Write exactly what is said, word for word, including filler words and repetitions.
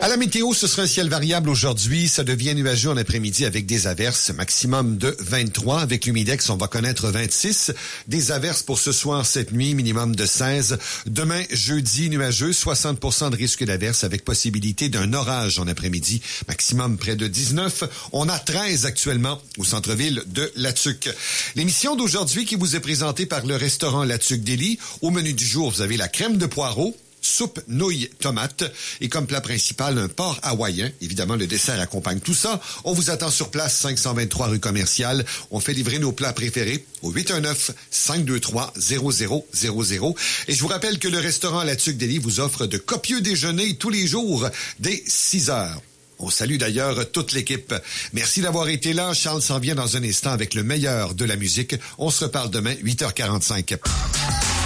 À la météo, ce sera un ciel variable aujourd'hui. Ça devient nuageux en après-midi avec des averses, maximum de vingt-trois. Avec l'humidex, on va connaître vingt-six. Des averses pour ce soir, cette nuit, minimum de seize. Demain, jeudi, nuageux, soixante pour cent de risque d'averse avec possibilité d'un orage en après-midi, maximum près de dix-neuf. On a treize actuellement au centre-ville de La Tuque. L'émission d'aujourd'hui qui vous est présentée par le restaurant La Tuque Deli. Au menu du jour, vous avez la crème de poireaux, soupe nouilles tomates et comme plat principal, un porc hawaïen. Évidemment, le dessert accompagne tout ça. On vous attend sur place, cinq cent vingt-trois rue Commerciale. On fait livrer nos plats préférés au huit un neuf, cinq deux trois, zéro zéro zéro zéro. Et je vous rappelle que le restaurant La Tuque Deli vous offre de copieux déjeuners tous les jours dès six heures. On salue d'ailleurs toute l'équipe. Merci d'avoir été là. Charles s'en vient dans un instant avec le meilleur de la musique. On se reparle demain, huit heures quarante-cinq.